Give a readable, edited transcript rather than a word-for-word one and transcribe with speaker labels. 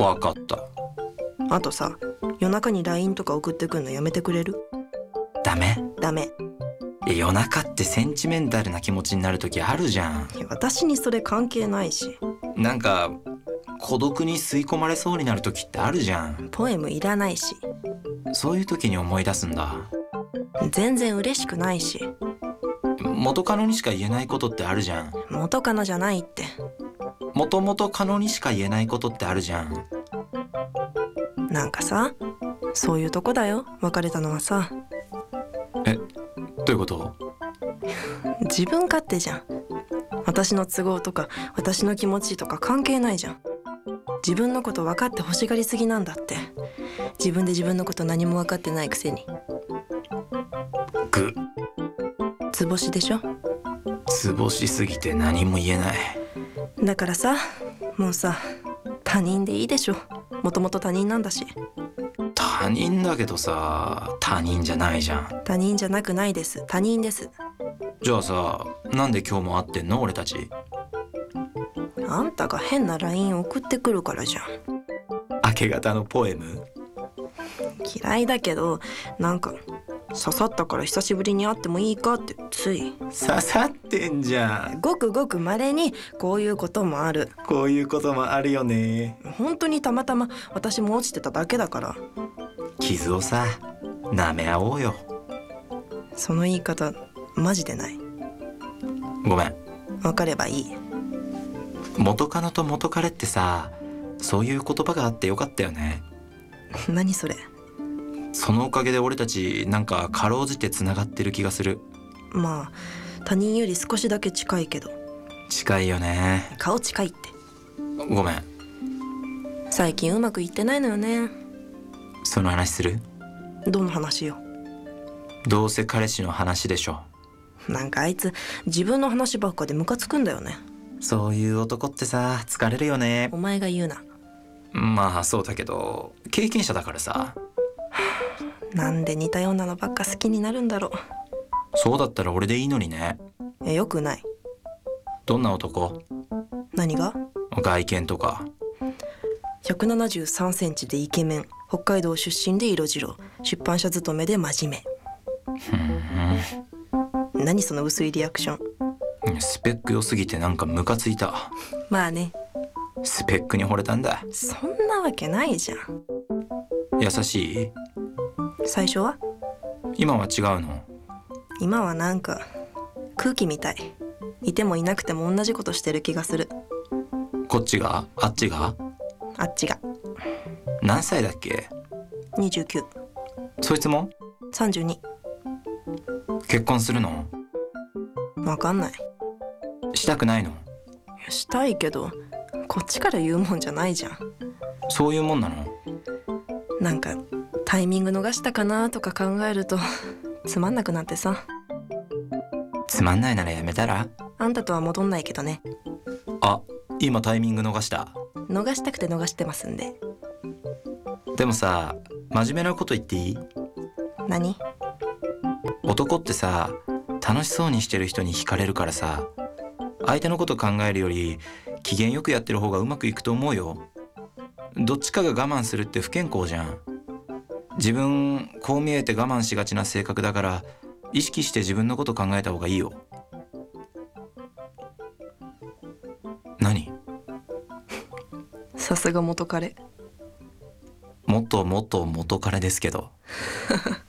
Speaker 1: わかった。
Speaker 2: あとさ、夜中に LINE とか送ってくんのやめてくれる？
Speaker 1: ダメ？
Speaker 2: ダメ。
Speaker 1: 夜中ってセンチメンタルな気持ちになるときあるじゃん。
Speaker 2: 私にそれ関係ないし。
Speaker 1: なんか孤独に吸い込まれそうになるときってあるじゃん。
Speaker 2: ポエムいらないし。
Speaker 1: そういうときに思い出すんだ。
Speaker 2: 全然嬉しくないし。
Speaker 1: 元カノにしか言えないことってあるじゃん。
Speaker 2: 元カノじゃないって。
Speaker 1: 元々カノにしか言えないことってあるじゃん。
Speaker 2: なんかさ、そういうとこだよ、別れたのはさ。
Speaker 1: どういうこと？
Speaker 2: 自分勝手じゃん。私の都合とか私の気持ちとか関係ないじゃん。自分のこと分かって欲しがりすぎなんだって。自分で自分のこと何も分かってないくせに。図星でしょ。
Speaker 1: 図星すぎて何も言えない。
Speaker 2: だからさ、もうさ、他人でいいでしょ。もともと他人なんだし。
Speaker 1: 他人だけどさ、他人じゃないじゃん。
Speaker 2: 他人じゃなくないです。他人です。
Speaker 1: じゃあさ、なんで今日も会ってんの俺たち。
Speaker 2: あんたが変な LINE 送ってくるからじゃん。
Speaker 1: 明け方のポエム？
Speaker 2: 嫌いだけど、なんか刺さったから久しぶりに会ってもいいかってつい。
Speaker 1: 刺さってんじゃん。
Speaker 2: ごくごく稀にこういうこともある。
Speaker 1: こういうこともあるよね。
Speaker 2: 本当にたまたま私も落ちてただけだから。
Speaker 1: 傷をさ、舐め合おうよ。
Speaker 2: その言い方マジでない。
Speaker 1: ごめん。
Speaker 2: 分かればいい。
Speaker 1: 元カノと元彼ってさ、そういう言葉があってよかったよね。
Speaker 2: 何それ？
Speaker 1: そのおかげで俺たちなんかかろうじてつながってる気がする。
Speaker 2: まあ他人より少しだけ近いけど。
Speaker 1: 近いよね。
Speaker 2: 顔近いって。
Speaker 1: ごめん。
Speaker 2: 最近うまくいってないのよね。
Speaker 1: その話する？
Speaker 2: どの話よ？
Speaker 1: どうせ彼氏の話でしょ。
Speaker 2: なんかあいつ自分の話ばっかでムカつくんだよね。
Speaker 1: そういう男ってさ、疲れるよね。
Speaker 2: お前が言うな。
Speaker 1: まあそうだけど、経験者だからさ。
Speaker 2: なんで似たようなのばっか好きになるんだろう。
Speaker 1: そうだったら俺でいいのにね。
Speaker 2: よくない。
Speaker 1: どんな男？
Speaker 2: 何が？
Speaker 1: 外見とか。
Speaker 2: 173センチでイケメン、北海道出身で色白、出版社勤めで真面目。何その薄いリアクション。
Speaker 1: スペック良すぎてなんかムカついた。
Speaker 2: まあね。
Speaker 1: スペックに惚れたんだ。
Speaker 2: そんなわけないじゃん。
Speaker 1: 優しい？
Speaker 2: 最初は？
Speaker 1: 今は違うの？
Speaker 2: 今はなんか空気みたい。いてもいなくても同じことしてる気がする。
Speaker 1: こっちが？あっちが？
Speaker 2: あっちが。
Speaker 1: 何歳だっけ
Speaker 2: ？29。
Speaker 1: そいつも？
Speaker 2: 32。
Speaker 1: 結婚するの？
Speaker 2: わかんない。
Speaker 1: したくないの？
Speaker 2: したいけどこっちから言うもんじゃないじゃん。
Speaker 1: そういうもんなの？
Speaker 2: なんかタイミング逃したかなとか考えるとつまんなくなってさ。
Speaker 1: つまんないならやめたら？
Speaker 2: あんたとは戻んないけどね。
Speaker 1: あ、今タイミング逃した。
Speaker 2: 逃したくて逃してますんで。
Speaker 1: でもさ、真面目なこと言っていい？
Speaker 2: 何？
Speaker 1: 男ってさ、楽しそうにしてる人に惹かれるからさ、相手のこと考えるより機嫌よくやってる方がうまくいくと思うよ。どっちかが我慢するって不健康じゃん。自分こう見えて我慢しがちな性格だから、意識して自分のこと考えた方がいいよ。何？
Speaker 2: さすが元彼。
Speaker 1: もっともっと元彼ですけど